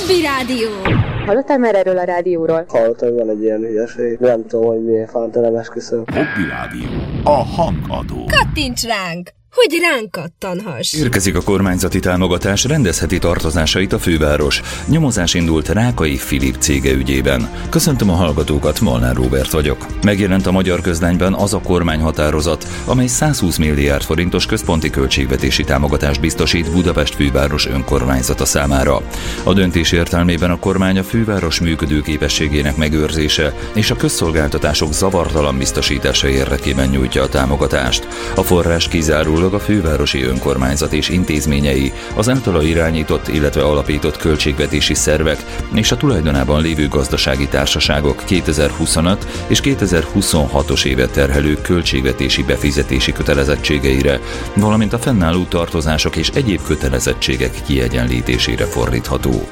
Hobby Rádió. Hallottál már erről a rádióról? Hallottam, hogy van egy ilyen hülyeség. Nem tudom, hogy miért fántelem, esküszöm. Hobby Rádió. A hangadó. Kattints ránk, hogy ránk kattanhass. Érkezik a kormányzati támogatás, rendezheti tartozásait a főváros. Nyomozás indult Rákai Filip cége ügyében. Köszöntöm a hallgatókat, Molnár Róbert vagyok. Megjelent a Magyar Közlányban az a kormányhatározat, amely 120 milliárd forintos központi költségvetési támogatást biztosít Budapest főváros önkormányzata számára. A döntés értelmében a kormány a főváros működőképességének megőrzése és a közszolgáltatások zavartalan biztosítása érdekében nyújtja a támogatást. A forrás kizárólag a fővárosi önkormányzat és intézményei, az általa irányított, illetve alapított költségvetési szervek és a tulajdonában lévő gazdasági társaságok 2025 és 2026-os évet terhelő költségvetési befizetési kötelezettségeire, valamint a fennálló tartozások és egyéb kötelezettségek kiegyenlítésére fordítható.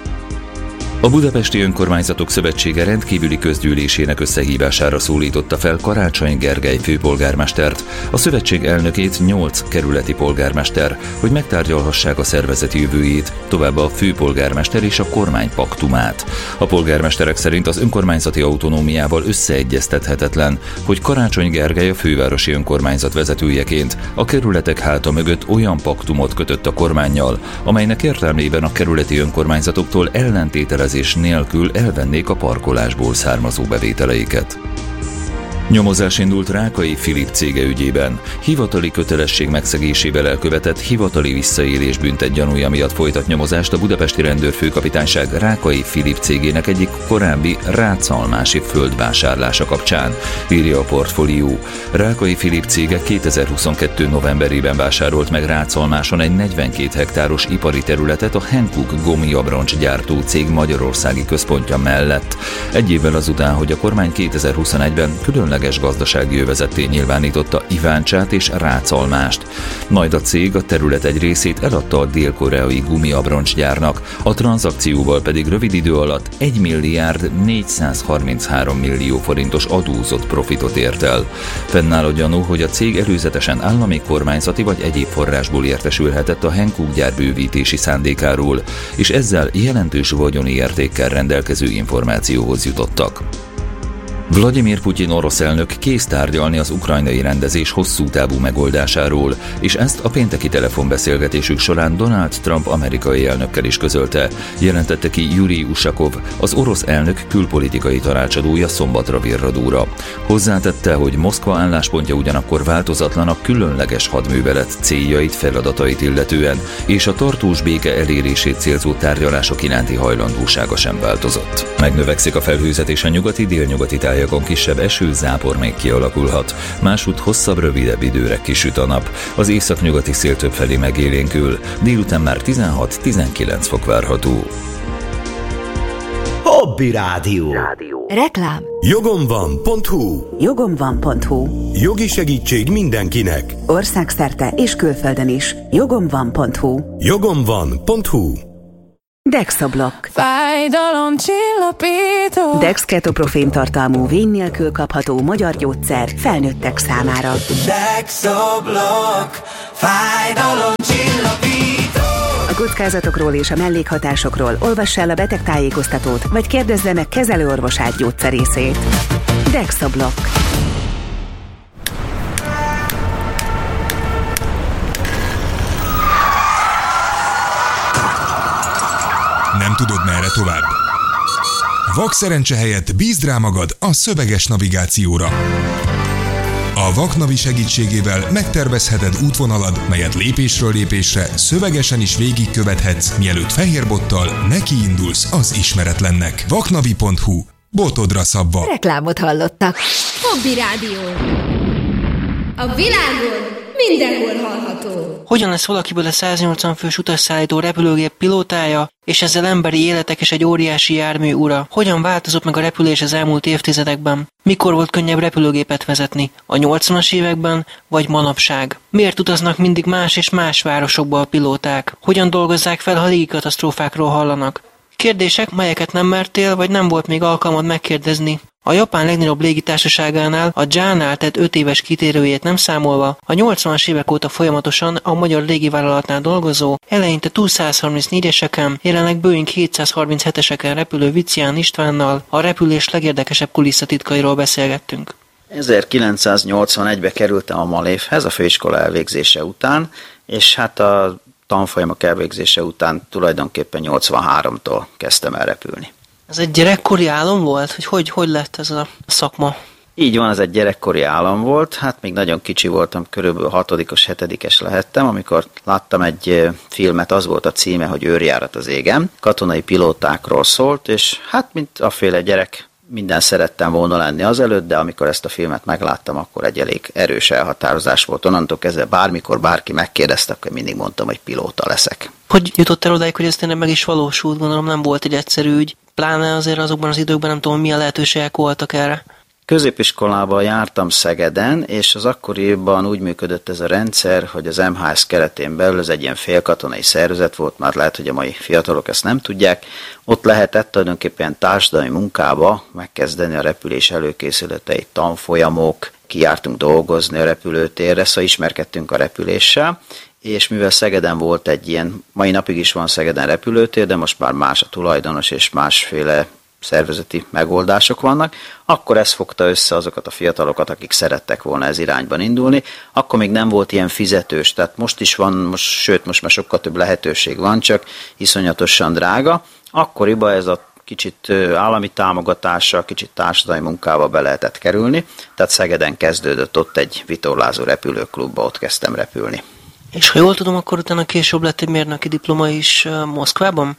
A Budapesti Önkormányzatok Szövetsége rendkívüli közgyűlésének összehívására szólította fel Karácsony Gergely főpolgármestert, a szövetség elnökét 8 kerületi polgármester, hogy megtárgyalhassák a szervezet jövőjét, továbbá a főpolgármester és a kormány paktumát. A polgármesterek szerint az önkormányzati autonómiával összeegyeztethetetlen, hogy Karácsony Gergely a fővárosi önkormányzat vezetőjeként a kerületek háta mögött olyan paktumot kötött a kormánnyal, amelynek értelmében a kerületi önkormányzatoktól ellentételezés nélkül elvennék a parkolásból származó bevételeiket. Nyomozás indult Rákai Filip cége ügyében. Hivatali kötelesség megszegésével elkövetett hivatali visszaélés büntet gyanúja miatt folytat nyomozást a budapesti rendőrfőkapitányság Rákai Filip cégének egyik korábbi rácalmási földvásárlása kapcsán, írja a Portfólió. Rákai Filip cége 2022. novemberében vásárolt meg Rácalmáson egy 42 hektáros ipari területet a Hankook gumiabroncs gyártó cég magyarországi központja mellett. Egy évvel azután, hogy a kormány 2021-ben különleges gazdasági övezetté nyilvánította Iváncsát és Rácalmást. Majd a cég a terület egy részét eladta a dél-koreai gumiabroncsgyárnak, a tranzakcióval pedig rövid idő alatt 1 milliárd 433 millió forintos adózott profitot ért el. Fennáll a gyanú, hogy a cég előzetesen állami, kormányzati vagy egyéb forrásból értesülhetett a Hankook gyár bővítési szándékáról, és ezzel jelentős vagyoni értékkel rendelkező információhoz jutottak. Vladimir Putyin orosz elnök kész tárgyalni az ukrajnai rendezés hosszú távú megoldásáról, és ezt a pénteki telefonbeszélgetésük során Donald Trump amerikai elnökkel is közölte, jelentette ki Yuri Ushakov, az orosz elnök külpolitikai tanácsadója szombatra virradóra. Hozzátette, hogy Moszkva álláspontja ugyanakkor változatlan a különleges hadművelet céljait, feladatait illetően, és a tartós béke elérését célzó tárgyalások iránti hajlandósága sem változott. Megnövekszik a felhőzet és a nyugati-délnyugati tájakon kisebb eső, zápor még kialakulhat. Másútt hosszabb, rövidebb időre kisüt a nap. Az északnyugati szél többfelé megélénkül. Délután már 16-19 fok várható. Hobby Rádió. Reklám. Jogomvan.hu. Jogomvan.hu. Jogi segítség mindenkinek. Országszerte és külföldön is. Jogomvan.hu. Jogomvan.hu. Dexablock. Fájdalomcsillapító. Dex ketoprofén tartalmú vén nélkül kapható magyar gyógyszer felnőttek számára. Dexablock. Fájdalomcsillapító. A kockázatokról és a mellékhatásokról olvass el a betegtájékoztatót, vagy kérdezze meg kezelőorvosát gyógyszerészét. Dexablock. Nem tudod, merre tovább? Vakszerencse helyett bízd rá magad a szöveges navigációra. A Vaknavi segítségével megtervezheted útvonalad, melyet lépésről lépésre szövegesen is végigkövethetsz, mielőtt fehérbottal nekiindulsz az ismeretlennek. Vaknavi.hu. Botodra szabva. Reklámot hallottak. Hobby Rádió. A világon mindenhol hallható. Hogyan lesz valakiből a 180 fős utasszállító repülőgép pilótája, és ezzel emberi életek és egy óriási jármű ura? Hogyan változott meg a repülés az elmúlt évtizedekben? Mikor volt könnyebb repülőgépet vezetni? A 80-as években, vagy manapság? Miért utaznak mindig más és más városokba a pilóták? Hogyan dolgozzák fel, ha légikatasztrófákról hallanak? Kérdések, melyeket nem mertél, vagy nem volt még alkalmad megkérdezni. A Japán legnagyobb légitársaságánál, a JAL-nál tett 5 éves kitérőjét nem számolva, a 80-as évek óta folyamatosan a magyar légivállalatnál dolgozó, eleinte Tu-134-eseken, jelenleg Boeing 737-eseken repülő Vicián Istvánnal a repülés legérdekesebb kulisszatitkairól beszélgettünk. 1981-ben kerültem a Malévhez a főiskola elvégzése után, és hát a tanfolyamok elvégzése után tulajdonképpen 83-tól kezdtem el repülni. Ez egy gyerekkori álom volt? Hogy lett ez a szakma? Így van, ez egy gyerekkori álom volt. Hát még nagyon kicsi voltam, körülbelül 6-os, 7-es lehettem, amikor láttam egy filmet, az volt a címe, hogy Őrjárat az égen. Katonai pilótákról szólt, és hát mint aféle gyerek, minden szerettem volna lenni azelőtt, de amikor ezt a filmet megláttam, akkor egy elég erős elhatározás volt. Onnantól kezdve bármikor bárki megkérdezte, akkor mindig mondtam, hogy pilóta leszek. Hogy jutottál odáig, hogy ez tényleg meg is valósult? Gondolom nem volt egy egyszerű ügy. Pláne azért azokban az időkben nem tudom, milyen lehetőségek voltak erre. Középiskolában jártam Szegeden, és az akkoriban úgy működött ez a rendszer, hogy az MHS keretén belül ez egy ilyen félkatonai szervezet volt, már lehet, hogy a mai fiatalok ezt nem tudják. Ott lehetett tulajdonképpen társadalmi munkába megkezdeni a repülés előkészületeit, tanfolyamok, kijártunk dolgozni a repülőtérre, szóval ismerkedtünk a repüléssel, és mivel Szegeden volt egy ilyen, mai napig is van Szegeden repülőtér, de most már más a tulajdonos és másféle szervezeti megoldások vannak, akkor ez fogta össze azokat a fiatalokat, akik szerettek volna ez irányban indulni. Akkor még nem volt ilyen fizetős, tehát most is van, sőt most már sokkal több lehetőség van, csak iszonyatosan drága. Akkoriban ez a kicsit állami támogatással, kicsit társadalmi munkába be lehetett kerülni, tehát Szegeden kezdődött ott egy vitorlázó repülőklubba, ott kezdtem repülni. És ha jól tudom, akkor utána később lett egy mérnöki diploma is Moszkvában?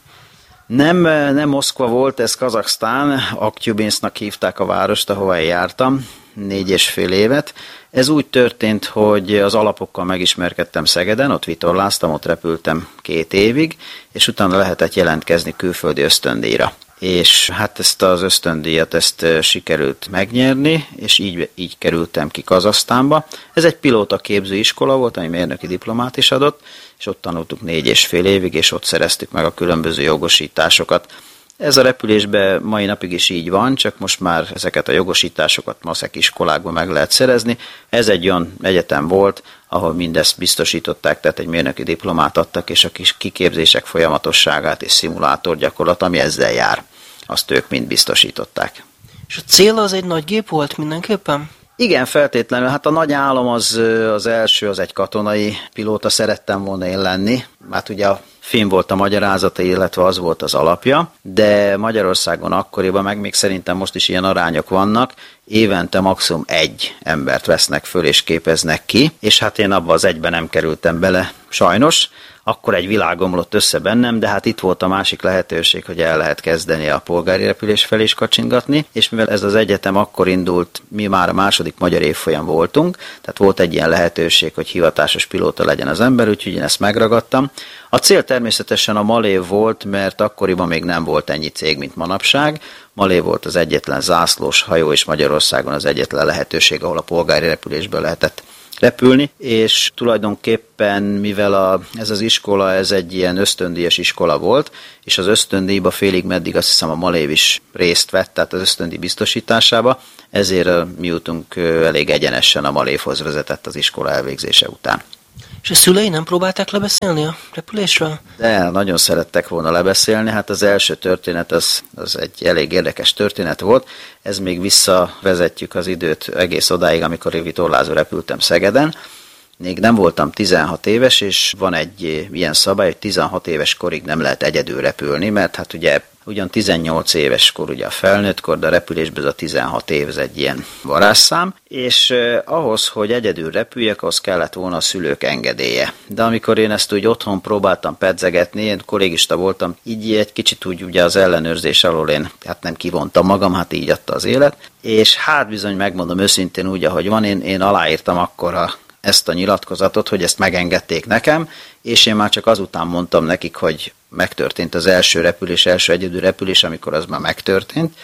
Nem Moszkva volt, ez Kazaksztán, Aktyubinsznak hívták a várost, ahova jártam 4,5 évet. Ez úgy történt, hogy az alapokkal megismerkedtem Szegeden, ott vitorláztam, ott repültem 2 évig, és utána lehetett jelentkezni külföldi ösztöndíjra. És hát ezt az ösztöndíjat ezt sikerült megnyerni, és így kerültem ki Kazahsztánba. Ez egy pilótaképző iskola volt, ami mérnöki diplomát is adott, és ott tanultuk 4,5 évig, és ott szereztük meg a különböző jogosításokat. Ez a repülésben mai napig is így van, csak most már ezeket a jogosításokat maszek iskolákban meg lehet szerezni. Ez egy olyan egyetem volt, ahol mindezt biztosították, tehát egy mérnöki diplomát adtak, és a kis kiképzések folyamatosságát és szimulátorgyakorlat, ami ezzel jár, azt ők mind biztosították. És a cél az egy nagy gép volt mindenképpen? Igen, feltétlenül. Hát a nagy álom az első, az egy katonai pilóta szerettem volna én lenni. Hát ugye a film volt a magyarázata, illetve az volt az alapja, de Magyarországon akkoriban, meg még szerintem most is ilyen arányok vannak, évente maximum 1 embert vesznek föl és képeznek ki, és hát én abba az egyben nem kerültem bele, sajnos. Akkor egy világ omlott össze bennem, de hát itt volt a másik lehetőség, hogy el lehet kezdeni a polgári repülés felé is kacsingatni, és mivel ez az egyetem akkor indult, mi már a második magyar évfolyam voltunk, tehát volt egy ilyen lehetőség, hogy hivatásos pilóta legyen az ember, úgyhogy én ezt megragadtam. A cél természetesen a Malév volt, mert akkoriban még nem volt ennyi cég, mint manapság. Malév volt az egyetlen zászlós hajó, és Magyarországon az egyetlen lehetőség, ahol a polgári repülésből lehetett repülni, és tulajdonképpen, mivel ez az iskola, ez egy ilyen ösztöndíjas iskola volt, és az ösztöndíjba félig meddig azt hiszem a Malév is részt vett, tehát az ösztöndíj biztosításába, ezért mi jutunk elég egyenesen a Malévhoz vezetett az iskola elvégzése után. És a szülei nem próbálták lebeszélni a repülésről? De nagyon szerettek volna lebeszélni, hát az első történet az egy elég érdekes történet volt, ez még visszavezetjük az időt egész odáig, amikor én vitorlázó repültem Szegeden. Még nem voltam 16 éves, és van egy ilyen szabály, hogy 16 éves korig nem lehet egyedül repülni, mert hát ugye ugyan 18 éves kor ugye a felnőttkor, de a repülésben ez a 16 év, ez egy ilyen varázsszám, és ahhoz, hogy egyedül repüljek, ahhoz kellett volna a szülők engedélye. De amikor én ezt úgy otthon próbáltam pedzegetni, én kollégista voltam, így egy kicsit úgy ugye az ellenőrzés alól én hát nem kivontam magam, hát így adta az élet, és hát bizony megmondom őszintén úgy, ahogy van, én aláírtam akkor ezt a nyilatkozatot, hogy ezt megengedték nekem, és én már csak azután mondtam nekik, hogy megtörtént az első repülés, első egyedül repülés, amikor az már megtörtént,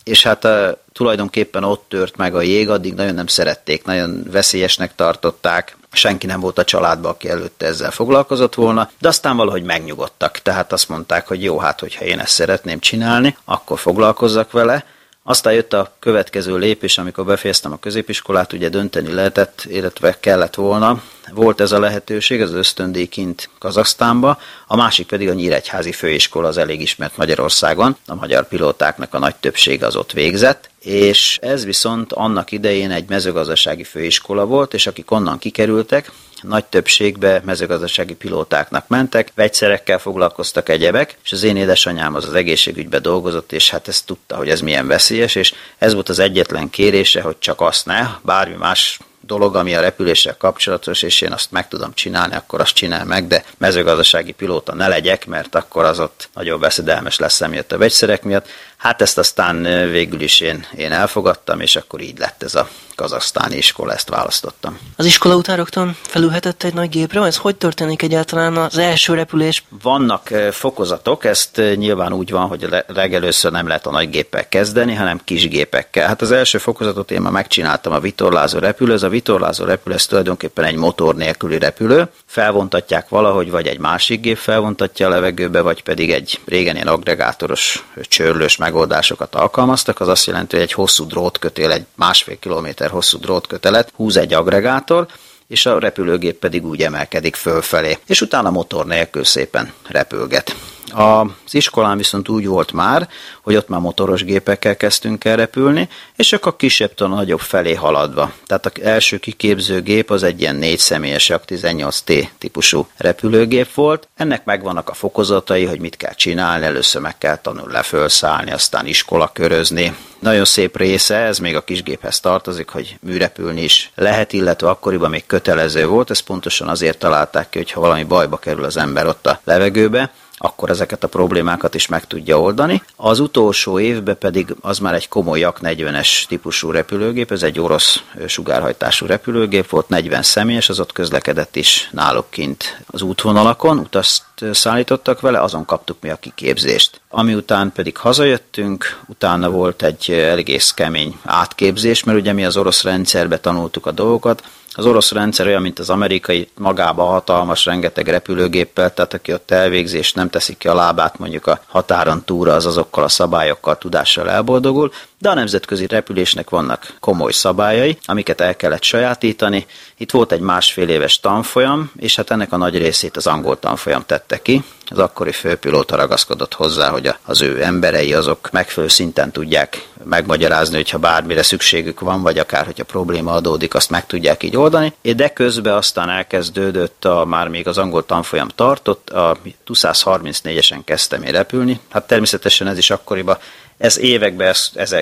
és hát tulajdonképpen ott tört meg a jég, addig nagyon nem szerették, nagyon veszélyesnek tartották, senki nem volt a családban, aki előtte ezzel foglalkozott volna, de aztán valahogy megnyugodtak, tehát azt mondták, hogy jó, hát hogyha én ezt szeretném csinálni, akkor foglalkozzak vele. Aztán jött a következő lépés, amikor befejeztem a középiskolát, ugye dönteni lehetett, illetve kellett volna. Volt ez a lehetőség, az ösztöndíj kint Kazahsztánba, a másik pedig a Nyíregyházi Főiskola, az elég ismert Magyarországon, a magyar pilótáknak a nagy többsége az ott végzett, és ez viszont annak idején egy mezőgazdasági főiskola volt, és akik onnan kikerültek, nagy többségbe mezőgazdasági pilótáknak mentek, vegyszerekkel foglalkoztak, egyebek, és az én édesanyám az egészségügyben dolgozott, és hát ezt tudta, hogy ez milyen veszélyes, és ez volt az egyetlen kérése, hogy csak azt ne, bármi más dolog, ami a repüléssel kapcsolatos, és én azt meg tudom csinálni, akkor azt csinál meg, de mezőgazdasági pilóta ne legyek, mert akkor az ott nagyon veszedelmes lesz emiatt a vegyszerek miatt. Hát ezt aztán végül is én elfogadtam, és akkor így lett ez a kazahsztáni iskola, ezt választottam. Az iskola után rögtön felülhetett egy nagy gépre? Ez hogy történik egyáltalán az első repülés? Vannak fokozatok, ezt nyilván úgy van, hogy legelőször nem lehet a nagy géppel kezdeni, hanem kis gépekkel. Hát az első fokozatot én már megcsináltam, a vitorlázó repülő. Ez a vitorlázó repülő, ez tulajdonképpen egy motor nélküli repülő. Felvontatják valahogy, vagy egy másik gép felvontatja a levegőbe, vagy pedig egy régen ilyen aggregátoros, csőrlős megoldásokat alkalmaztak. Az azt jelenti, hogy egy hosszú drótkötél, egy 1,5 kilométer hosszú drótkötelet húz egy aggregátor, és a repülőgép pedig úgy emelkedik fölfelé, és utána motor nélkül szépen repülget. Az iskolán viszont úgy volt már, hogy ott már motoros gépekkel kezdtünk el repülni, és csak a kisebbtől a nagyobb felé haladva. Tehát az első kiképző gép az egy ilyen 4 személyes Jak-18T típusú repülőgép volt. Ennek megvannak a fokozatai, hogy mit kell csinálni, először meg kell tanulni lefölszállni, aztán iskolakörözni. Nagyon szép része, ez még a kisgéphez tartozik, hogy műrepülni is lehet, illetve akkoriban még kötelező volt, ezt pontosan azért találták ki, hogy ha valami bajba kerül az ember ott a levegőbe, akkor ezeket a problémákat is meg tudja oldani. Az utolsó évben pedig az már egy komoly Jak-40-es típusú repülőgép, ez egy orosz sugárhajtású repülőgép volt, 40 személyes, az ott közlekedett is náluk kint az útvonalakon, utast szállítottak vele, azon kaptuk mi a kiképzést. Ami után pedig hazajöttünk, utána volt egy egész kemény átképzés, mert ugye mi az orosz rendszerbe tanultuk a dolgokat. Az orosz rendszer olyan, mint az amerikai, magába hatalmas, rengeteg repülőgéppel, tehát aki ott elvégzés nem teszik ki a lábát mondjuk a határon túlra, az azokkal a szabályokkal, tudással elboldogul, de a nemzetközi repülésnek vannak komoly szabályai, amiket el kellett sajátítani. Itt volt egy 1,5 éves tanfolyam, és hát ennek a nagy részét az angol tanfolyam tette ki. Az akkori főpilóta ragaszkodott hozzá, hogy az ő emberei azok megfelelő szinten tudják megmagyarázni, hogyha bármire szükségük van, vagy akár, hogyha probléma adódik, azt meg tudják így oldani. De közben aztán elkezdődött, már még az angol tanfolyam tartott, a TU-134-esen kezdtem én repülni. Hát természetesen ez is akkoriban, ez években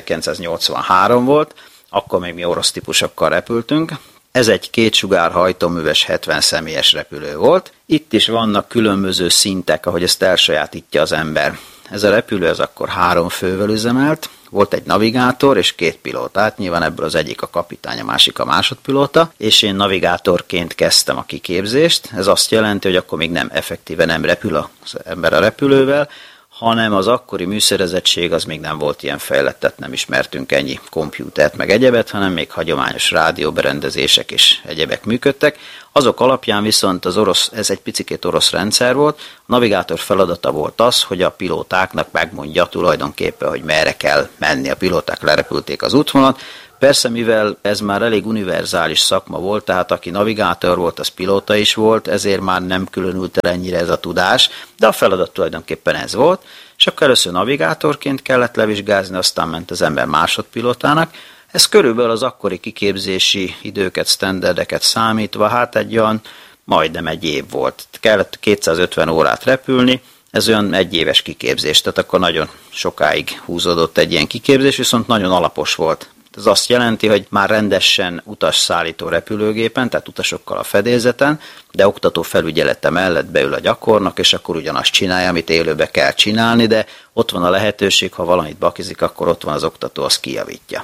1983 volt, akkor még mi orosz típusokkal repültünk. Ez egy 2 sugár hajtóműves 70 személyes repülő volt. Itt is vannak különböző szintek, ahogy ezt elsajátítja az ember. Ez a repülő az akkor 3 fővel üzemelt, volt egy navigátor és 2 pilótát, nyilván ebből az egyik a kapitány, a másik a másodpilóta, és én navigátorként kezdtem a kiképzést. Ez azt jelenti, hogy akkor még nem effektíve nem repül az ember a repülővel, hanem az akkori műszerezettség az még nem volt ilyen fejlett, tehát nem ismertünk ennyi kompjútert meg egyebet, hanem még hagyományos rádióberendezések és egyebek működtek. Azok alapján viszont az orosz, ez egy picikét orosz rendszer volt, a navigátor feladata volt az, hogy a pilótáknak megmondja tulajdonképpen, hogy merre kell menni. A pilóták lerepülték az útvonalat. Persze, mivel ez már elég univerzális szakma volt, tehát aki navigátor volt, az pilóta is volt, ezért már nem különült el ennyire ez a tudás, de a feladat tulajdonképpen ez volt, és akkor először navigátorként kellett levizsgázni, aztán ment az ember másodpilótának. Ez körülbelül az akkori kiképzési időket, standardeket számítva, hát egy olyan majdnem egy év volt. Kellett 250 órát repülni, ez olyan 1 éves kiképzés, tehát akkor nagyon sokáig húzódott egy ilyen kiképzés, viszont nagyon alapos volt. Ez azt jelenti, hogy már rendesen utasszállító repülőgépen, tehát utasokkal a fedélzeten, de oktató felügyelete mellett beül a gyakornok, és akkor ugyanazt csinálja, amit élőbe kell csinálni, de ott van a lehetőség, ha valamit bakizik, akkor ott van az oktató, az kijavítja.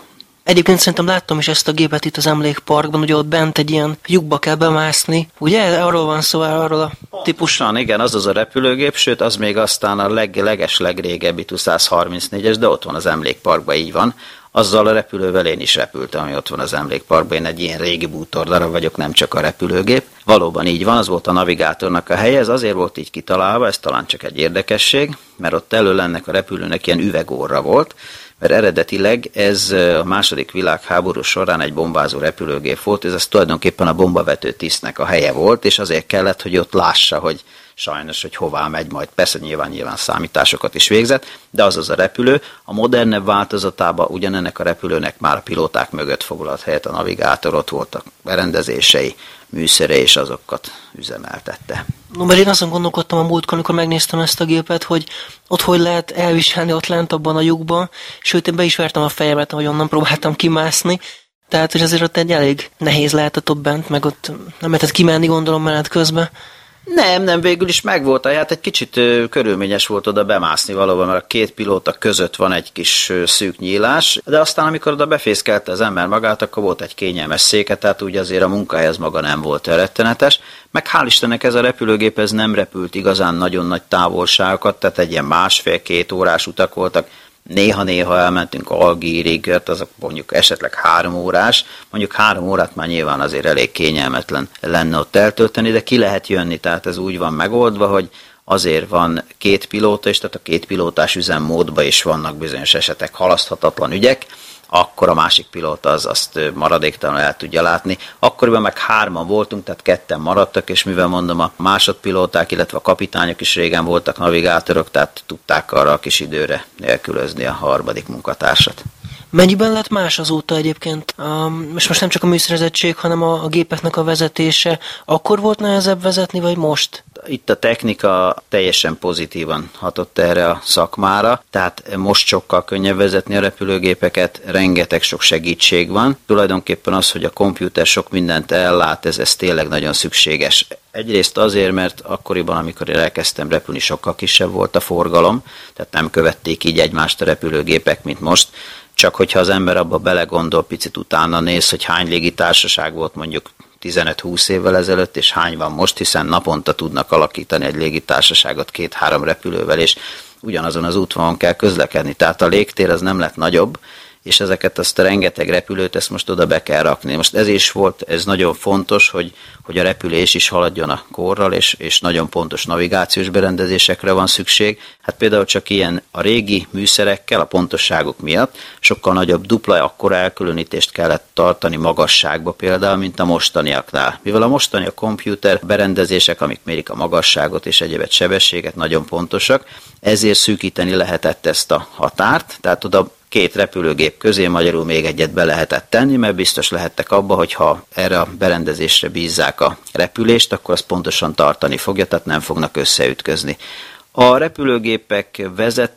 Egyébként szerintem láttam is ezt a gépet itt az emlékparkban, ugye ott bent egy ilyen lyukba kell bemászni. Ugye arról van szó, arról a típusan, igen, az a repülőgép, sőt az még aztán a legrégebbi TU-134-es, de ott van az emlékparkban, így van. Azzal a repülővel én is repültem, ami ott van az emlékparkban. Én egy ilyen régi bútordarab vagyok, nem csak a repülőgép. Valóban így van, az volt a navigátornak a helye, ez azért volt így kitalálva, ez talán csak egy érdekesség, mert ott elől ennek a repülőnek ilyen üvegorra volt, mert eredetileg ez a második világháború során egy bombázó repülőgép volt, ez tulajdonképpen a bombavető tisztnek a helye volt, és azért kellett, hogy ott lássa, hogy sajnos, hogy hová megy majd. Persze nyilván számításokat is végzett, de az a repülő. A modernebb változatában ugyanennek a repülőnek már a pilóták mögött foglalt helyet a navigátor, ott voltak berendezései, műszere, és azokat üzemeltette. No, mert én azon gondolkodtam a múltkor, amikor megnéztem ezt a gépet, hogy ott hogy lehet elviselni ott lent abban a lyukban, sőt én be is vertem a fejemet, ahogy onnan próbáltam kimászni. Tehát, hogy azért ott egy elég nehéz lehetett ott bent, meg ott nem lehetett kimenni, gondolom, menet közben. Nem, végül is megvolt. Hát egy kicsit körülményes volt oda bemászni valóban, mert a két pilóta között van egy kis szűk nyílás, de aztán amikor oda befészkelte az ember magát, akkor volt egy kényelmes széke, tehát úgy azért a munkahely ez maga nem volt rettenetes. Meg hál' Istennek ez a repülőgép ez nem repült igazán nagyon nagy távolságokat, tehát egy ilyen 1,5-2 órás utak voltak. Néha elmentünk Algírig, azok mondjuk esetleg 3 órás, mondjuk 3 órát már nyilván azért elég kényelmetlen lenne ott eltölteni, de ki lehet jönni, tehát ez úgy van megoldva, hogy azért van 2 pilóta is, tehát a 2 pilótás üzemmódban is vannak bizonyos esetek halaszthatatlan ügyek, akkor a másik pilóta azt maradéktalanul el tudja látni. Akkoriban meg 3-an voltunk, tehát 2-en maradtak, és mivel mondom, a másodpilóták, illetve a kapitányok is régen voltak navigátorok, tehát tudták arra a kis időre nélkülözni a harmadik munkatársat. Mennyiben lett más azóta egyébként? Most nem csak a műszerezettség, hanem a gépeknek a vezetése. Akkor volt nehezebb vezetni, vagy most? Itt a technika teljesen pozitívan hatott erre a szakmára, tehát most sokkal könnyebb vezetni a repülőgépeket, rengeteg sok segítség van. Tulajdonképpen az, hogy a komputer sok mindent ellát, ez tényleg nagyon szükséges. Egyrészt azért, mert akkoriban, amikor én elkezdtem repülni, sokkal kisebb volt a forgalom, tehát nem követték így egymást a repülőgépek, mint most. Csak hogyha az ember abba belegondol, picit utána néz, hogy hány légitársaság volt mondjuk 15-20 évvel ezelőtt, és hány van most, hiszen naponta tudnak alakítani egy légitársaságot 2-3 repülővel, és ugyanazon az útvonalon kell közlekedni. Tehát a légtér az nem lett nagyobb, és ezeket azt a rengeteg repülőt, ezt most oda be kell rakni. Most ez is volt, ez nagyon fontos, hogy a repülés is haladjon a korral, és nagyon pontos navigációs berendezésekre van szükség. Hát például csak ilyen a régi műszerekkel, a pontosságuk miatt sokkal nagyobb dupla akkora elkülönítést kellett tartani magasságba például, mint a mostaniaknál. Mivel a mostani a komputer berendezések, amik mérik a magasságot és egyébet sebességet, nagyon pontosak, ezért szűkíteni lehetett ezt a határt, tehát oda 2 repülőgép közé magyarul még egyet be lehetett tenni, mert biztos lehettek abba, hogy ha erre a berendezésre bízzák a repülést, akkor az pontosan tartani fogja, tehát nem fognak összeütközni. A repülőgépek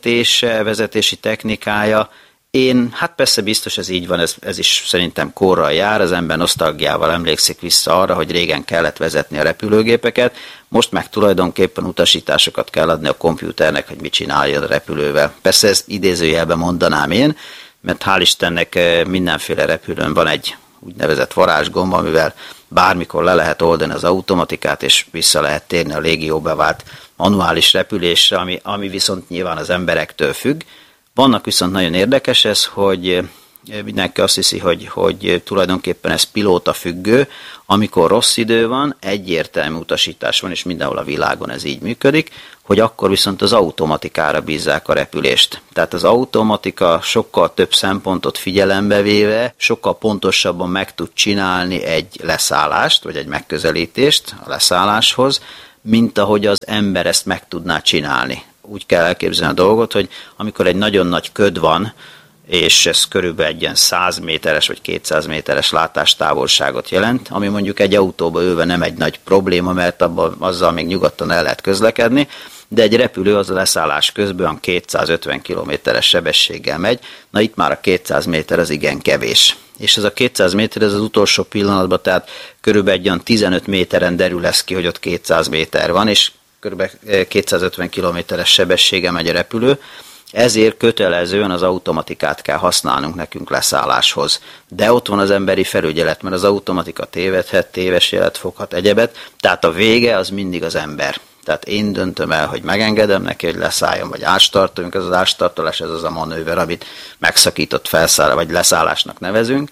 vezetési technikája, hát persze biztos ez így van, ez is szerintem korral jár, az ember nosztalgiával emlékszik vissza arra, hogy régen kellett vezetni a repülőgépeket, most meg tulajdonképpen utasításokat kell adni a komputernek, hogy mit csináljon a repülővel. Persze ez idézőjelben mondanám én, mert hál' Istennek mindenféle repülőn van egy úgynevezett varázsgomb, amivel bármikor le lehet oldani az automatikát, és vissza lehet térni a légió bevált manuális repülésre, ami viszont nyilván az emberektől függ. Vannak viszont nagyon érdekes ez, hogy mindenki azt hiszi, hogy tulajdonképpen ez pilóta függő, amikor rossz idő van, egyértelmű utasítás van, és mindenhol a világon ez így működik, hogy akkor viszont az automatikára bízzák a repülést. Tehát az automatika sokkal több szempontot figyelembe véve, sokkal pontosabban meg tud csinálni egy leszállást, vagy egy megközelítést a leszálláshoz, mint ahogy az ember ezt meg tudná csinálni. Úgy kell elképzelni a dolgot, hogy amikor egy nagyon nagy köd van, és ez körülbelül egy ilyen 100 méteres vagy 200 méteres látástávolságot jelent, ami mondjuk egy autóba ülve nem egy nagy probléma, mert azzal még nyugodtan el lehet közlekedni, de egy repülő az a leszállás közben 250 km/s sebességgel megy, na itt már a 200 méter az igen kevés. És ez a 200 méter ez az utolsó pillanatban, tehát körülbelül egy olyan 15 méteren derül lesz ki, hogy ott 200 méter van, és kb. 250 km/s sebessége megy a repülő, ezért kötelezően az automatikát kell használnunk nekünk leszálláshoz. De ott van az emberi felügyelet, mert az automatika tévedhet, téves jelet foghat, egyebet, tehát a vége az mindig az ember. Tehát én döntöm el, hogy megengedem neki, hogy leszálljon, vagy átstartoljunk. Ez az átstartolás, ez az a manőver, amit megszakított felszállás, vagy leszállásnak nevezünk,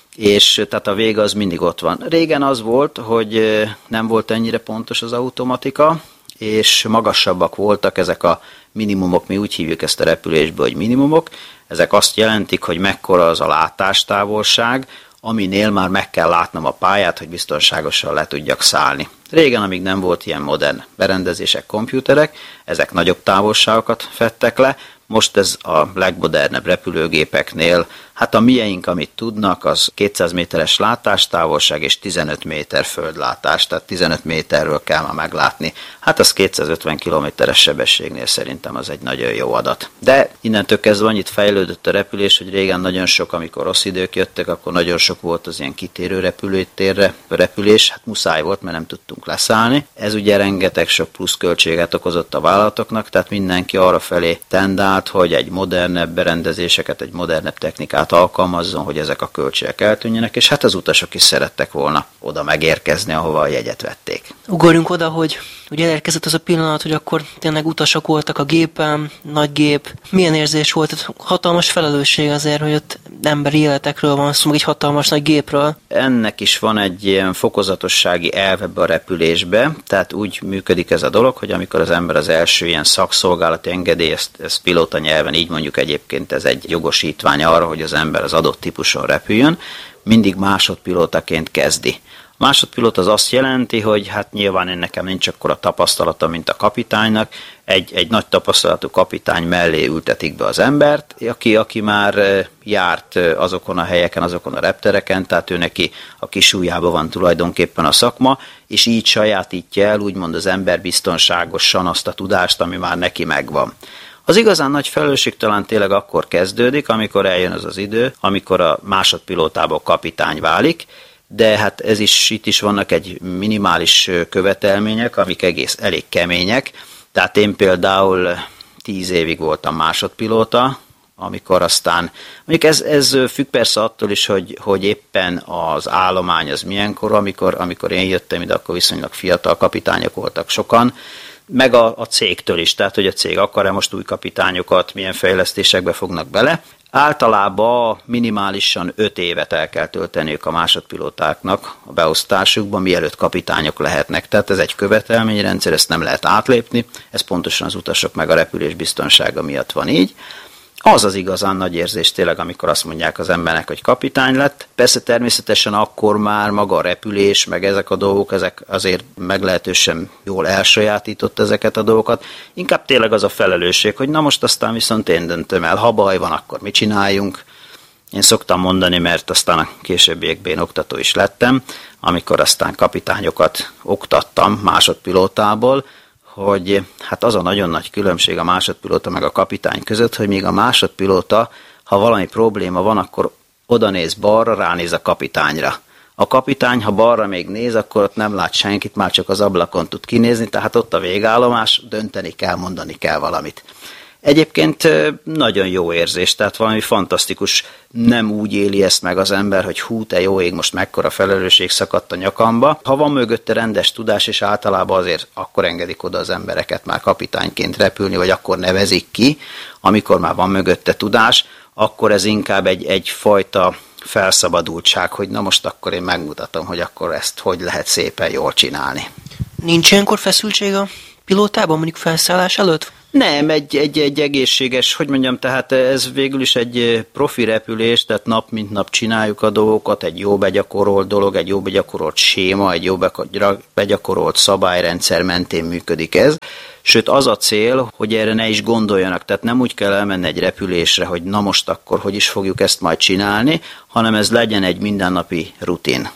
és tehát a vége az mindig ott van. Régen az volt, hogy nem volt ennyire pontos az automatika, és magasabbak voltak ezek a minimumok, mi úgy hívjuk ezt a repülésből, hogy minimumok. Ezek azt jelentik, hogy mekkora az a látástávolság, aminél már meg kell látnom a pályát, hogy biztonságosan le tudjak szállni. Régen, amíg nem volt ilyen modern berendezések, komputerek, ezek nagyobb távolságokat fedtek le, most ez a legmodernebb repülőgépeknél, hát a mieink, amit tudnak, az 200 méteres látástávolság és 15 méter földlátás, tehát 15 méterről kell már meglátni. Hát az 250 kilométeres sebességnél szerintem az egy nagyon jó adat. De innentől kezdve annyit fejlődött a repülés, hogy régen nagyon sok, amikor rossz idők jöttek, akkor nagyon sok volt az ilyen kitérő repülőtérre repülés, hát muszáj volt, mert nem tudtunk leszállni. Ez ugye rengeteg sok plusz költséget okozott a vállalatoknak, tehát mindenki arra felé tendált, hogy egy modernebb berendezéseket, egy modernebb technikát alkalmazzon, hogy ezek a költségek eltűnjenek, és hát az utasok is szerettek volna oda megérkezni, ahova a jegyet vették. Ugorjunk oda, hogy ugye elérkezett az a pillanat, hogy akkor tényleg utasok voltak a gépen, nagy gép. Milyen érzés volt? Hatalmas felelősség azért, hogy ott emberi életekről van szó, egy hatalmas nagy gépről. Ennek is van egy ilyen fokozatossági elv ebbe a repülésbe, tehát úgy működik ez a dolog, hogy amikor az ember az első ilyen szakszolgálati engedély, ezt pilóta nyelven így mondjuk, egyébként ez egy jogosítvány arra, hogy az ember az adott típuson repüljön, mindig másodpilótaként kezdi. A másodpilóta az azt jelenti, hogy hát nyilván nekem nincs akkora tapasztalata, mint a kapitánynak, egy nagy tapasztalatú kapitány mellé ültetik be az embert, aki már járt azokon a helyeken, azokon a reptereken, tehát ő neki a kisujjában van tulajdonképpen a szakma, és így sajátítja el úgymond az ember biztonságosan azt a tudást, ami már neki megvan. Az igazán nagy felelősség talán tényleg akkor kezdődik, amikor eljön az az idő, amikor a másodpilótából kapitány válik, de hát itt is vannak egy minimális követelmények, amik elég kemények. Tehát én például 10 évig voltam másodpilóta, amikor aztán, mondjuk ez függ persze attól is, hogy éppen az állomány az milyenkor, amikor én jöttem ide, akkor viszonylag fiatal kapitányok voltak sokan, meg a cégtől is, tehát hogy a cég akar-e most új kapitányokat, milyen fejlesztésekbe fognak bele. Általában minimálisan 5 évet el kell tölteniük a másodpilótáknak a beosztásukban, mielőtt kapitányok lehetnek. Tehát ez egy követelményrendszer, ezt nem lehet átlépni, ez pontosan az utasok meg a repülés biztonsága miatt van így. Az az igazán nagy érzés tényleg, amikor azt mondják az embernek, hogy kapitány lett. Persze természetesen akkor már maga a repülés, meg ezek a dolgok, ezek azért meglehetősen jól elsajátított ezeket a dolgokat. Inkább tényleg az a felelősség, hogy na most aztán viszont én döntöm el, ha baj van, akkor mit csináljunk. Én szoktam mondani, mert aztán a későbbiekben én oktató is lettem, amikor aztán kapitányokat oktattam másodpilótából, hogy hát az a nagyon nagy különbség a másodpilóta meg a kapitány között, hogy még a másodpilóta, ha valami probléma van, akkor oda néz balra, ránéz a kapitányra. A kapitány, ha balra még néz, akkor ott nem lát senkit, már csak az ablakon tud kinézni, tehát ott a végállomás, dönteni kell, mondani kell valamit. Egyébként nagyon jó érzés, tehát valami fantasztikus, nem úgy éli ezt meg az ember, hogy hú, te jó ég, most mekkora felelősség szakadt a nyakamba. Ha van mögötte rendes tudás, és általában azért akkor engedik oda az embereket már kapitányként repülni, vagy akkor nevezik ki, amikor már van mögötte tudás, akkor ez inkább egyfajta felszabadultság, hogy na most akkor én megmutatom, hogy akkor ezt hogy lehet szépen jól csinálni. Nincs ilyenkor feszültség a pilótában, mondjuk felszállás előtt? Nem, egy egészséges, hogy mondjam, tehát ez végül is egy profi repülés, tehát nap mint nap csináljuk a dolgokat, egy jó begyakorolt dolog, egy jó begyakorolt séma, egy jó begyakorolt szabályrendszer mentén működik ez. Sőt, az a cél, hogy erre ne is gondoljanak, tehát nem úgy kell elmenni egy repülésre, hogy na most akkor hogy is fogjuk ezt majd csinálni, hanem ez legyen egy mindennapi rutin.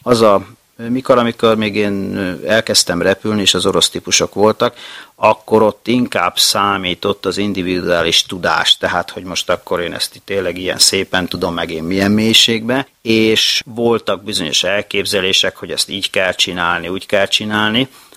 Amikor még én elkezdtem repülni, és az orosz típusok voltak, akkor ott inkább számított az individuális tudás, tehát hogy most akkor én ezt tényleg ilyen szépen tudom, meg én milyen mélységben, és voltak bizonyos elképzelések, hogy ezt így kell csinálni, úgy kell csinálni.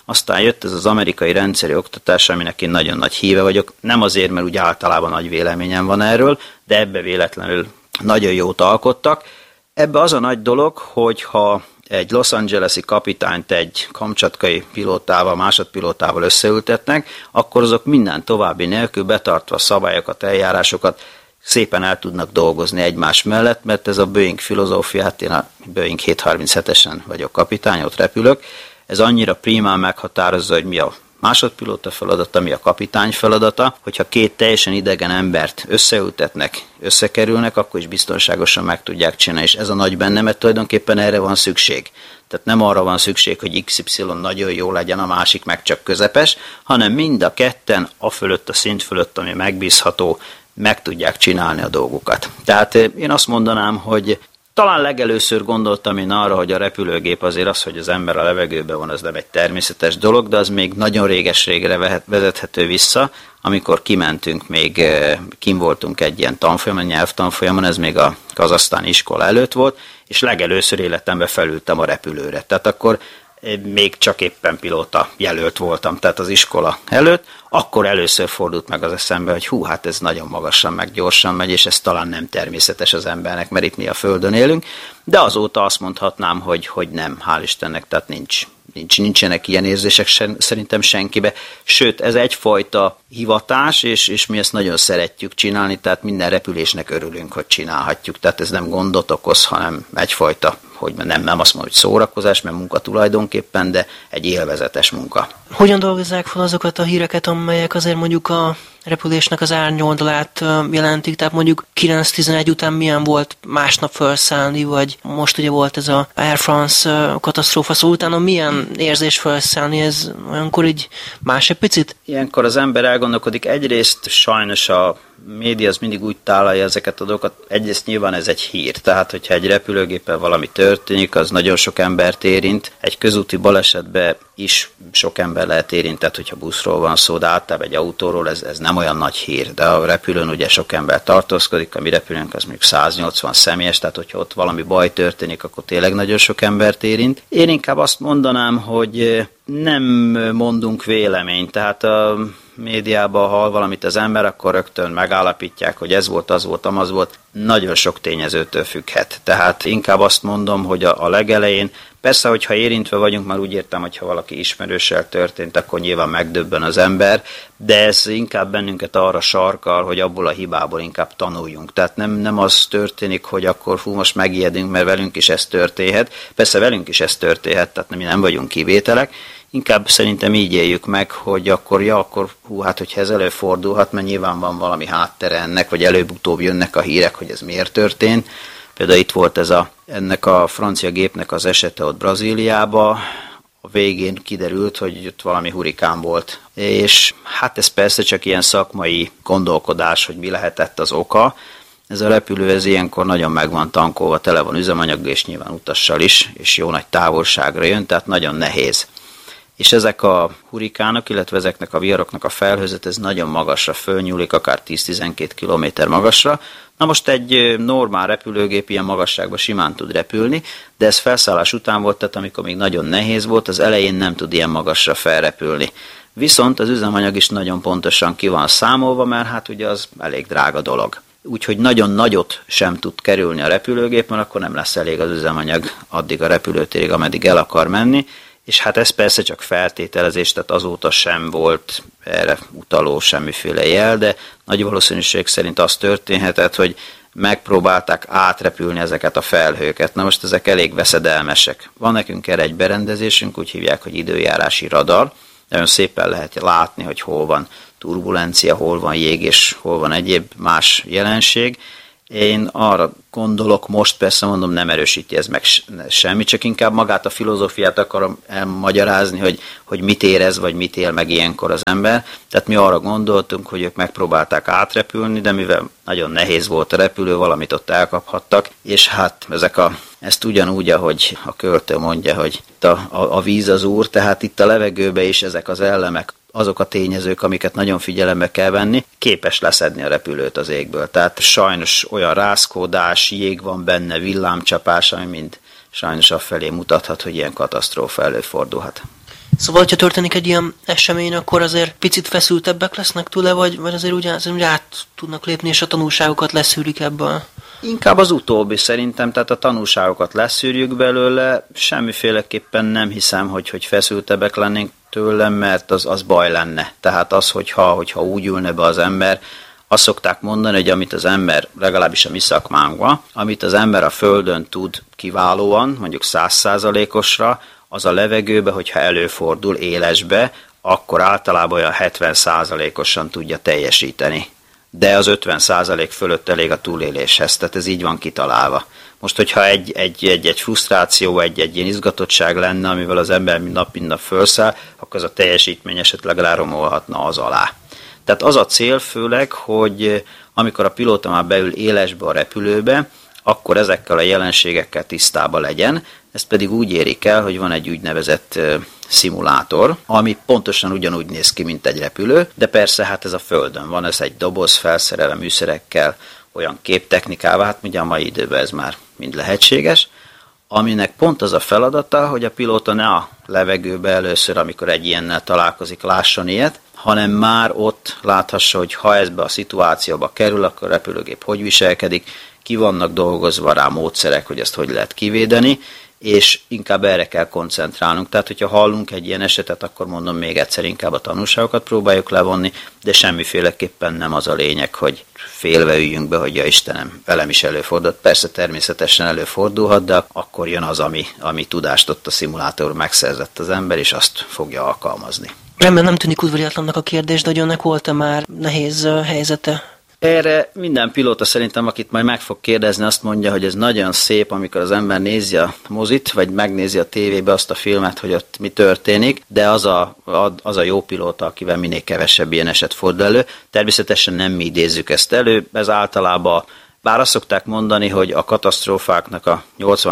Aztán jött ez az amerikai rendszeri oktatás, aminek én nagyon nagy híve vagyok. Nem azért, mert úgy általában nagy véleményem van erről, de ebbe véletlenül nagyon jót alkottak. Ebbe az a nagy dolog, hogyha egy Los Angeles-i kapitányt egy kamcsatkai pilótával, másodpilótával összeültetnek, akkor azok minden további nélkül betartva a szabályokat, eljárásokat szépen el tudnak dolgozni egymás mellett, mert ez a Boeing filozófiát, én a Boeing 737-esen vagyok kapitány, ott repülök, ez annyira primán meghatározza, hogy mi a másodpilóta feladata, mi a kapitány feladata, hogyha két teljesen idegen embert összeültetnek, összekerülnek, akkor is biztonságosan meg tudják csinálni, és ez a nagy benne, mert tulajdonképpen erre van szükség. Tehát nem arra van szükség, hogy XY nagyon jó legyen, a másik meg csak közepes, hanem mind a ketten a fölött, a szint fölött, ami megbízható, meg tudják csinálni a dolgukat. Tehát én azt mondanám, hogy talán legelőször gondoltam én arra, hogy a repülőgép azért az, hogy az ember a levegőben van, az nem egy természetes dolog, de az még nagyon réges-régre vezethető vissza, amikor kimentünk, még kim voltunk egy ilyen tanfolyamon, nyelvtanfolyamon, ez még a kazahsztáni iskola előtt volt, és legelőször életemben felültem a repülőre. Tehát akkor még csak éppen pilóta jelölt voltam, tehát az iskola előtt, akkor először fordult meg az eszembe, hogy hú, hát ez nagyon magasan, meg gyorsan megy, és ez talán nem természetes az embernek, mert itt mi a Földön élünk, de azóta azt mondhatnám, hogy nem, hál' Istennek, tehát nincsenek ilyen érzések szerintem senkibe, sőt, ez egyfajta hivatás, és mi ezt nagyon szeretjük csinálni, tehát minden repülésnek örülünk, hogy csinálhatjuk, tehát ez nem gondot okoz, hanem egyfajta, hogy nem azt mondom, hogy szórakozás, mert munka tulajdonképpen, de egy élvezetes munka. Hogyan dolgozzák fel azokat a híreket, amelyek azért mondjuk a repülésnek az árnyoldalát jelentik, tehát mondjuk 9-11 után milyen volt másnap felszállni, vagy most ugye volt ez a Air France katasztrófa, szóval utána milyen érzés felszállni, ez olyankor így más egy picit? Ilyenkor az ember elgondolkodik, egyrészt sajnos a média az mindig úgy tálalja ezeket a dolgokat, egyrészt nyilván ez egy hír, tehát hogyha egy repülőgéppel valami történik, az nagyon sok embert érint, egy közúti balesetben is sok ember lehet érintett, hogyha buszról van szó, de általában egy autóról ez nem olyan nagy hír, de a repülőn ugye sok ember tartózkodik, a mi repülőnk az mondjuk 180 személyes, tehát hogyha ott valami baj történik, akkor tényleg nagyon sok embert érint. Én inkább azt mondanám, hogy nem mondunk véleményt, tehát a médiában hall valamit az ember, akkor rögtön megállapítják, hogy ez volt, az volt, amaz volt. Nagyon sok tényezőtől függhet. Tehát inkább azt mondom, hogy a legelején, persze, hogyha érintve vagyunk, már úgy értem, hogyha valaki ismerőssel történt, akkor nyilván megdöbben az ember, de ez inkább bennünket arra sarkal, hogy abból a hibából inkább tanuljunk. Tehát nem az történik, hogy akkor most megijedünk, mert velünk is ez történhet. Persze velünk is ez történhet, tehát mi nem vagyunk kivételek. Inkább szerintem így éljük meg, hogy akkor hát hogyha ez előfordulhat, mert nyilván van valami háttere ennek, vagy előbb-utóbb jönnek a hírek, hogy ez miért történt. Például itt volt ennek a francia gépnek az esete ott Brazíliába, a végén kiderült, hogy ott valami hurikán volt. És hát ez persze csak ilyen szakmai gondolkodás, hogy mi lehetett az oka. Ez a repülő, ez ilyenkor nagyon meg van tankolva, tele van üzemanyaggal, és nyilván utassal is, és jó nagy távolságra jön, tehát nagyon nehéz. És ezek a hurikánok, illetve ezeknek a viharoknak a felhőzet, ez nagyon magasra fölnyúlik, akár 10-12 km magasra. Na most egy normál repülőgép ilyen magasságban simán tud repülni, de ez felszállás után volt, tehát amikor még nagyon nehéz volt, az elején nem tud ilyen magasra felrepülni. Viszont az üzemanyag is nagyon pontosan ki van számolva, mert hát ugye az elég drága dolog. Úgyhogy nagyon nagyot sem tud kerülni a repülőgép, mert akkor nem lesz elég az üzemanyag addig a repülőtérig, ameddig el akar menni. És hát ez persze csak feltételezés, tehát azóta sem volt erre utaló semmiféle jel, de nagy valószínűség szerint az történhetett, hogy megpróbálták átrepülni ezeket a felhőket. Na most ezek elég veszedelmesek. Van nekünk erre egy berendezésünk, úgy hívják, hogy időjárási radar. Nagyon szépen lehet látni, hogy hol van turbulencia, hol van jég és hol van egyéb más jelenség. Én arra gondolok, most persze mondom, nem erősíti ez meg semmi, csak inkább magát a filozófiát akarom elmagyarázni, hogy mit érez, vagy mit él meg ilyenkor az ember. Tehát mi arra gondoltunk, hogy ők megpróbálták átrepülni, de mivel nagyon nehéz volt a repülő, valamit ott elkaphattak, és hát ezt ugyanúgy, ahogy a költő mondja, hogy a víz az úr, tehát itt a levegőben is ezek az elemek, azok a tényezők, amiket nagyon figyelembe kell venni, képes leszedni a repülőt az égből. Tehát sajnos olyan rázkódás, jég van benne, villámcsapás, ami mind sajnos afelé mutathat, hogy ilyen katasztrófa előfordulhat. Szóval, ha történik egy ilyen esemény, akkor azért picit feszültebbek lesznek tőle, vagy azért úgy át tudnak lépni, és a tanulságokat leszűrik ebből? Inkább az utóbbi szerintem, tehát a tanulságokat leszűrjük belőle, semmiféleképpen nem hiszem, hogy feszültebbek lennénk tőlem, mert az baj lenne. Tehát az, hogyha úgy ülne be az ember, azt szokták mondani, hogy amit az ember, legalábbis a mi szakmánkban, amit az ember a Földön tud kiválóan, mondjuk 100%-osra, az a levegőbe, hogyha előfordul élesbe, akkor általában olyan 70%-osan tudja teljesíteni. De az 50% fölött elég a túléléshez, tehát ez így van kitalálva. Most, hogyha egy frusztráció, egy ilyen izgatottság lenne, amivel az ember nap mint nap felszáll, akkor az a teljesítmény esetleg leromolhatna az alá. Tehát az a cél főleg, hogy amikor a pilóta már beül élesbe a repülőbe, akkor ezekkel a jelenségekkel tisztában legyen. Ezt pedig úgy érik el, hogy van egy úgynevezett szimulátor, ami pontosan ugyanúgy néz ki, mint egy repülő, de persze hát ez a Földön van, ez egy doboz felszerelve műszerekkel, olyan képtechnikával, hát ugye a mai időben ez már mind lehetséges, aminek pont az a feladata, hogy a pilóta ne a levegőbe először, amikor egy ilyennel találkozik, lásson ilyet, hanem már ott láthassa, hogy ha ezbe a szituációba kerül, akkor a repülőgép hogy viselkedik, ki vannak dolgozva rá módszerek, hogy ezt hogy lehet kivédeni, és inkább erre kell koncentrálnunk. Tehát, hogyha hallunk egy ilyen esetet, akkor mondom még egyszer, inkább a tanulságokat próbáljuk levonni, de semmiféleképpen nem az a lényeg, hogy félve üljünk be, hogy ja Istenem, velem is előfordult. Persze természetesen előfordulhat, de akkor jön az, ami tudást ott a szimulátor megszerzett az ember, és azt fogja alkalmazni. Remélem nem tűnik udvariatlannak a kérdés, de hogy önnek volt-e már nehéz helyzete? Erre minden pilóta szerintem, akit majd meg fog kérdezni, azt mondja, hogy ez nagyon szép, amikor az ember nézi a mozit, vagy megnézi a tévébe azt a filmet, hogy ott mi történik, de az a jó pilóta, akivel minél kevesebb ilyen eset fordul elő. Természetesen nem mi idézzük ezt elő, ez általában, bár azt szokták mondani, hogy a katasztrófáknak a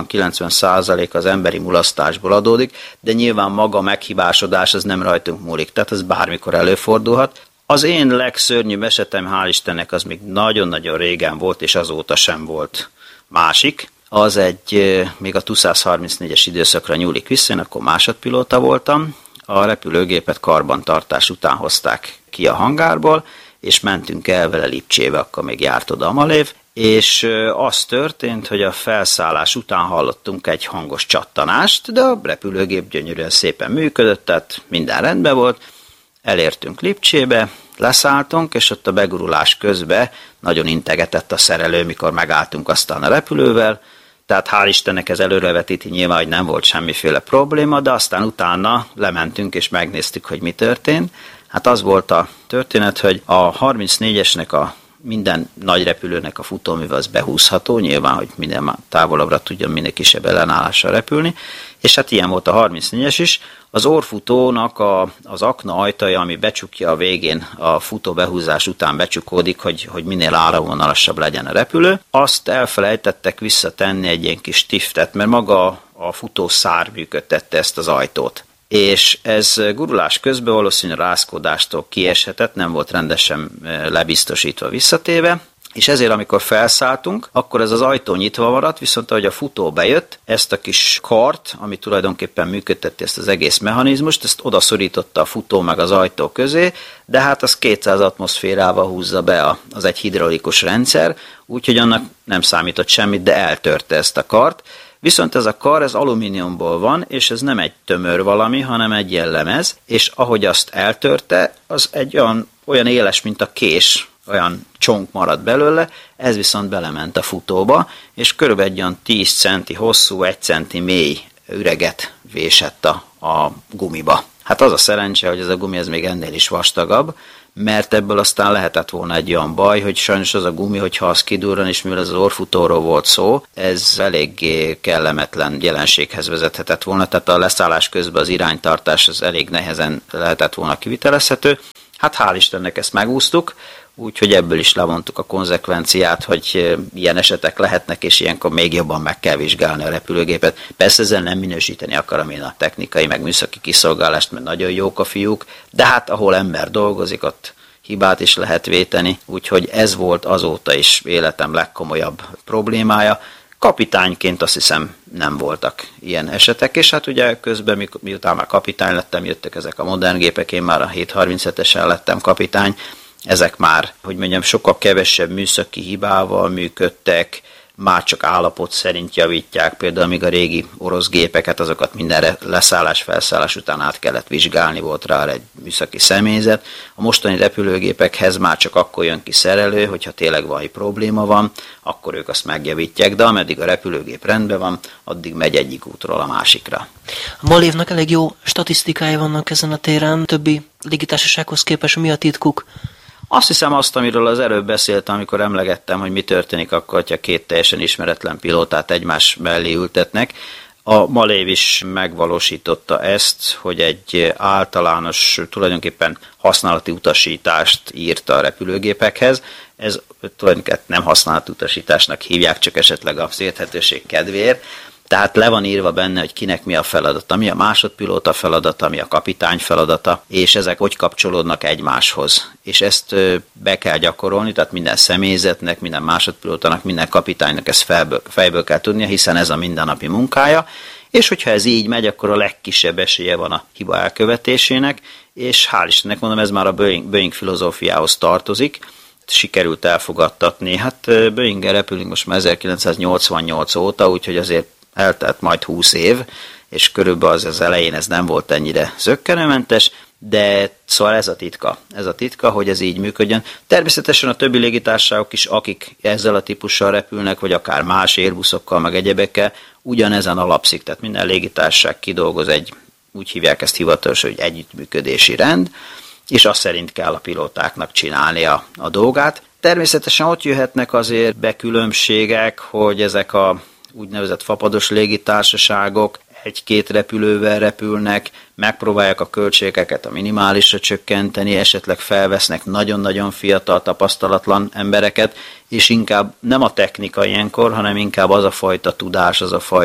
80-90% az emberi mulasztásból adódik, de nyilván maga a meghibásodás az nem rajtunk múlik, tehát ez bármikor előfordulhat. Az én legszörnyűbb esetem, hál' Istennek, az még nagyon-nagyon régen volt, és azóta sem volt másik. Az még a TU-134-es időszakra nyúlik vissza, én akkor másodpilóta voltam. A repülőgépet karbantartás után hozták ki a hangárból, és mentünk el vele Lipcsébe, akkor még járt oda a Malév, és az történt, hogy a felszállás után hallottunk egy hangos csattanást, de a repülőgép gyönyörűen szépen működött, tehát minden rendben volt. Elértünk Lipcsébe, leszálltunk, és ott a begurulás közben nagyon integetett a szerelő, mikor megálltunk aztán a repülővel, tehát hál' Istennek ez előrevetíti nyilván, hogy nem volt semmiféle probléma, de aztán utána lementünk és megnéztük, hogy mi történt. Hát az volt a történet, hogy a 34-esnek minden nagy repülőnek a futóműve az behúzható, nyilván, hogy minden távolabbra tudjon minél kisebb ellenállással repülni, és hát ilyen volt a 34-es is. Az orrfutónak az akna ajtaja, ami becsukja a végén, a futó behúzás után becsukódik, hogy minél áramvonalasabb legyen a repülő, azt elfelejtettek visszatenni egy ilyen kis tiftet, mert maga a futó szár működtette ezt az ajtót. És ez gurulás közben valószínűleg rázkódástól kieshetett, nem volt rendesen lebiztosítva visszatéve, és ezért amikor felszálltunk, akkor ez az ajtó nyitva maradt, viszont ahogy a futó bejött, ezt a kis kart, ami tulajdonképpen működtette ezt az egész mechanizmust, ezt odaszorította a futó meg az ajtó közé, de hát az 200 atmoszférával húzza be, az egy hidraulikus rendszer, úgyhogy annak nem számított semmit, de eltörte ezt a kart. Viszont ez a kar, ez alumíniumból van, és ez nem egy tömör valami, hanem egy ilyen lemez, és ahogy azt eltörte, az egy olyan éles, mint a kés, olyan csonk maradt belőle, ez viszont belement a futóba, és körülbelül egy olyan 10 centi hosszú, 1 centi mély üreget vésett a gumiba. Hát az a szerencse, hogy ez a gumi ez még ennél is vastagabb, mert ebből aztán lehetett volna egy olyan baj, hogy sajnos az a gumi, hogyha az kidurran, és mivel az orrfutóról volt szó, ez eléggé kellemetlen jelenséghez vezethetett volna, tehát a leszállás közben az iránytartás az elég nehezen lehetett volna kivitelezhető. Hát hál' Istennek ezt megúsztuk, úgyhogy ebből is levontuk a konzekvenciát, hogy ilyen esetek lehetnek, és ilyenkor még jobban meg kell vizsgálni a repülőgépet. Persze ezzel nem minősíteni akarom én a technikai, meg műszaki kiszolgálást, mert nagyon jók a fiúk, de hát ahol ember dolgozik, ott hibát is lehet véteni, úgyhogy ez volt azóta is életem legkomolyabb problémája. Kapitányként azt hiszem nem voltak ilyen esetek, és hát ugye közben, miután már kapitány lettem, jöttek ezek a modern gépek, én már a 737-esen lettem kapitány, ezek már, hogy mondjam, sokkal kevesebb műszaki hibával működtek, már csak állapot szerint javítják, például még a régi orosz gépeket, azokat minden leszállás-felszállás után át kellett vizsgálni, volt rá egy műszaki személyzet. A mostani repülőgépekhez már csak akkor jön ki szerelő, hogyha tényleg valami probléma van, akkor ők azt megjavítják, de ameddig a repülőgép rendben van, addig megy egyik útról a másikra. A Malévnak elég jó statisztikái vannak ezen a téren, többi légitársasághoz képest mi a titkuk? Azt hiszem azt, amiről az előbb beszéltem, amikor emlegettem, hogy mi történik akkor, hogyha két teljesen ismeretlen pilótát egymás mellé ültetnek. A Malév is megvalósította ezt, hogy egy általános, tulajdonképpen használati utasítást írt a repülőgépekhez. Ez tulajdonképpen nem használati utasításnak hívják, csak esetleg a érthetőség kedvéért. Tehát le van írva benne, hogy kinek mi a feladata, mi a másodpilóta feladata, mi a kapitány feladata, és ezek hogy kapcsolódnak egymáshoz. És ezt be kell gyakorolni, tehát minden személyzetnek, minden másodpilótának, minden kapitánynak ezt fejből kell tudnia, hiszen ez a mindennapi munkája, és hogyha ez így megy, akkor a legkisebb esélye van a hiba elkövetésének, és hál' Istennek mondom, ez már a Boeing filozófiához tartozik, sikerült elfogadtatni. Hát Boeing-en repülünk most már 1988 óta, úgyhogy azért eltelt majd 20 év, és körülbelül az elején ez nem volt ennyire zökkenőmentes, de szóval ez a titka, hogy ez így működjön. Természetesen a többi légitársaságok is, akik ezzel a típussal repülnek, vagy akár más Airbusokkal, meg egyebekkel, ugyanezen alapszik, tehát minden légitársaság kidolgoz úgy hívják ezt hivatalosan, hogy együttműködési rend, és azt szerint kell a pilótáknak csinálni a dolgát. Természetesen ott jöhetnek azért be különbségek, hogy ezek a úgynevezett fapados légitársaságok egy-két repülővel repülnek, megpróbálják a költségeket a minimálisra csökkenteni, esetleg felvesznek nagyon-nagyon fiatal, tapasztalatlan embereket, és inkább nem a technika ilyenkor, hanem inkább az a fajta tudás,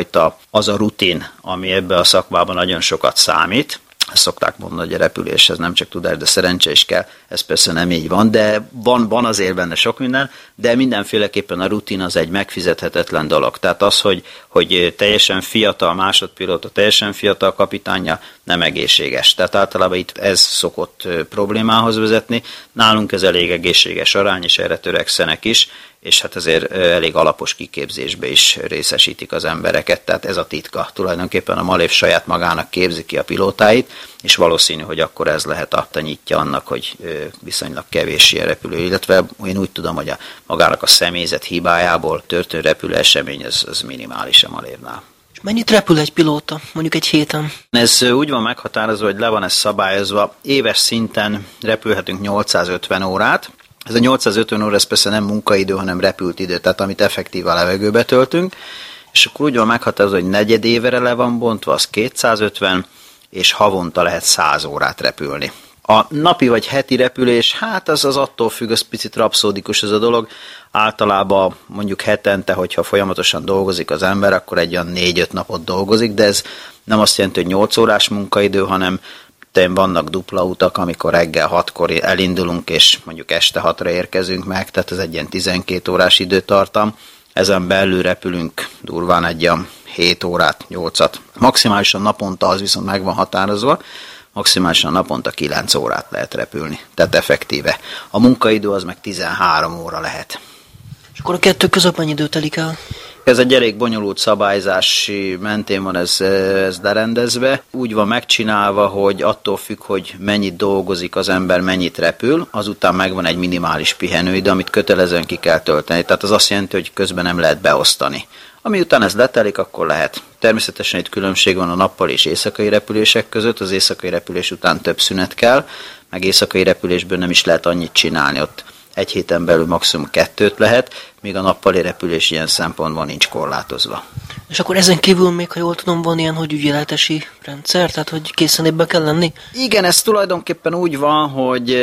az a rutin, ami ebbe a szakmában nagyon sokat számít. Ezt szokták mondani, hogy a repüléshez nem csak tudás, de szerencse is kell. Ez persze nem így van, de van azért benne sok minden, de mindenféleképpen a rutin az egy megfizethetetlen dolog. Tehát az, hogy teljesen fiatal másodpilóta, teljesen fiatal kapitánya nem egészséges. Tehát általában itt ez szokott problémához vezetni. Nálunk ez elég egészséges arány, és erre törekszenek is, és hát azért elég alapos kiképzésbe is részesítik az embereket, tehát ez a titka. Tulajdonképpen a Malév saját magának képzi ki a pilótáit, és valószínű, hogy akkor ez lehet a nyitja annak, hogy viszonylag kevés ilyen repülő, illetve én úgy tudom, hogy magának a személyzet hibájából történő repülő esemény, ez minimális a Malévnál. És mennyit repül egy pilóta, mondjuk egy héten? Ez úgy van meghatározva, hogy le van ez szabályozva. Éves szinten repülhetünk 850 órát. Ez a 850 óra, ez persze nem munkaidő, hanem repült idő, tehát amit effektív a levegőbe töltünk. És akkor úgy van meghatározva, hogy negyedévre le van bontva, az 250, és havonta lehet 100 órát repülni. A napi vagy heti repülés, hát az attól függ, az picit rapszódikus ez a dolog. Általában mondjuk hetente, hogyha folyamatosan dolgozik az ember, akkor egy olyan 4-5 napot dolgozik, de ez nem azt jelenti, hogy 8 órás munkaidő, hanem vannak dupla utak, amikor reggel 6-kor elindulunk, és mondjuk este 6-ra érkezünk meg, tehát ez egy ilyen 12 órás időtartam. Ezen belül repülünk durván egy olyan 7 órát, 8-at. Maximálisan naponta az viszont meg van határozva, maximálisan naponta 9 órát lehet repülni, tehát effektíve. A munkaidő az meg 13 óra lehet. És akkor a kettő között mennyi idő telik el? Ez egy elég bonyolult szabályzási mentén van ez lerendezve. Úgy van megcsinálva, hogy attól függ, hogy mennyit dolgozik az ember, mennyit repül, azután megvan egy minimális pihenőidő, amit kötelezően ki kell tölteni. Tehát az azt jelenti, hogy közben nem lehet beosztani. Ami után ez letelik, akkor lehet. Természetesen itt különbség van a nappali és éjszakai repülések között. Az éjszakai repülés után több szünet kell, meg éjszakai repülésből nem is lehet annyit csinálni ott. Egy héten belül maximum 2 lehet, míg a nappali repülés ilyen szempontból nincs korlátozva. És akkor ezen kívül még, ha jól tudom, van ilyen, hogy ügyeletesi rendszer, tehát hogy készen ebben kell lenni? Igen, ez tulajdonképpen úgy van, hogy